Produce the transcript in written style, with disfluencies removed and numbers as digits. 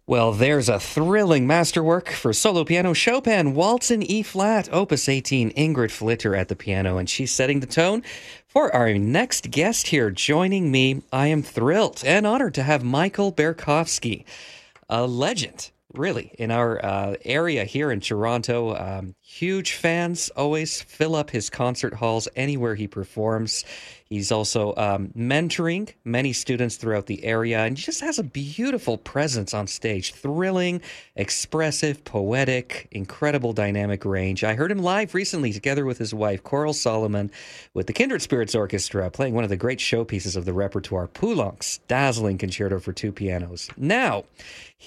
Well, there's a thrilling masterwork for solo piano Chopin, Waltz in E flat, Opus 18, Ingrid Flitter at the piano, and she's setting the tone for our next guest here. Joining me, I am thrilled and honored to have Michael Berkowski, a legend, really, in our area here in Toronto. Huge fans always fill up his concert halls anywhere he performs. He's also mentoring many students throughout the area and just has a beautiful presence on stage. Thrilling, expressive, poetic, incredible dynamic range. I heard him live recently together with his wife, Coral Solomon, with the Kindred Spirits Orchestra, playing one of the great showpieces of the repertoire, Poulenc's dazzling concerto for two pianos. Now,